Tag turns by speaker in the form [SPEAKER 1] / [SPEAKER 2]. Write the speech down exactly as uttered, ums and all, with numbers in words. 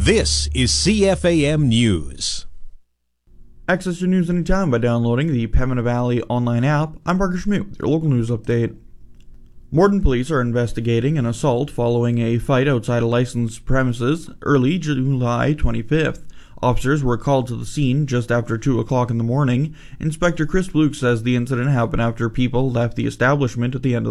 [SPEAKER 1] This is C F A M News.
[SPEAKER 2] Access your news anytime by downloading the Pembina Valley online app. I'm Parker Schmidt with your local news update. Morden police are investigating an assault following a fight outside a licensed premises early July twenty-fifth. Officers were called to the scene just after two o'clock in the morning. Inspector Chris Luke says the incident happened after people left the establishment at the end of